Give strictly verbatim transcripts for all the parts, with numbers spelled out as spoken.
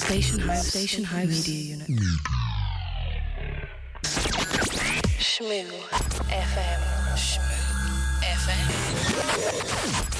Station House, Station House Media Unit. Shmoo F M. Shmoo F M.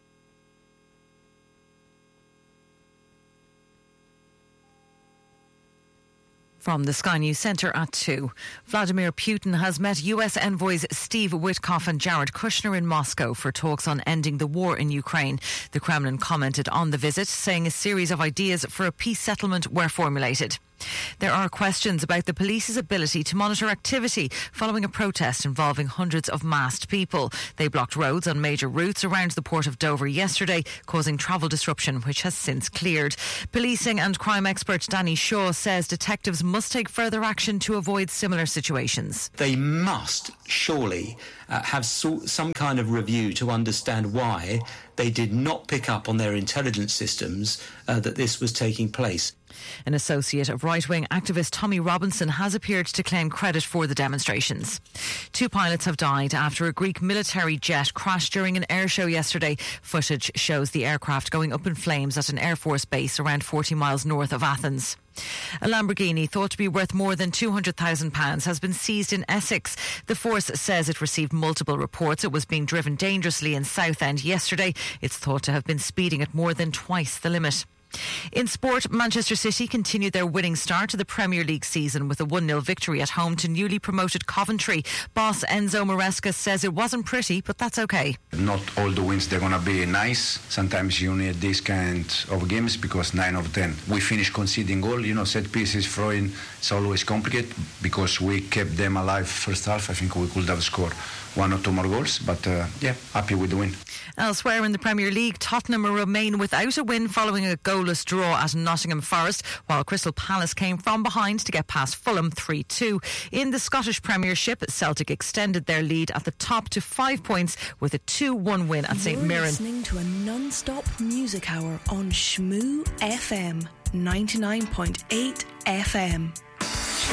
From the Sky News Centre at two. Vladimir Putin has met U S envoys Steve Witkoff and Jared Kushner in Moscow for talks on ending the war in Ukraine. The Kremlin commented on the visit, saying a series of ideas for a peace settlement were formulated. There are questions about the police's ability to monitor activity following a protest involving hundreds of masked people. They blocked roads on major routes around the port of Dover yesterday, causing travel disruption, which has since cleared. Policing and crime expert Danny Shaw says detectives must take further action to avoid similar situations. They must surely uh, have so, some kind of review to understand why they did not pick up on their intelligence systems uh, that this was taking place. An associate of right-wing activist Tommy Robinson has appeared to claim credit for the demonstrations. Two pilots have died after a Greek military jet crashed during an air show yesterday. Footage shows the aircraft going up in flames at an Air Force base around forty miles north of Athens. A Lamborghini thought to be worth more than two hundred thousand pounds has been seized in Essex. The force says it received multiple reports it was being driven dangerously in Southend yesterday. It's thought to have been speeding at more than twice the limit. In sport, Manchester City continued their winning start to the Premier League season with a one nil victory at home to newly promoted Coventry. Boss Enzo Maresca says it wasn't pretty, but that's okay. Not all the wins they're going to be nice. Sometimes you need this kind of games because nine of ten we finish conceding goal. You know, set pieces, throwing, it's always complicated because we kept them alive first half. I think we could have scored one or two more goals, but uh, yeah, happy with the win. Elsewhere in the Premier League, Tottenham remain without a win following a goalless draw at Nottingham Forest, while Crystal Palace came from behind to get past Fulham three two. In the Scottish Premiership, Celtic extended their lead at the top to five points with a two one win at St Mirren. You're listening to a non-stop music hour on Shmoo F M, ninety-nine point eight F M.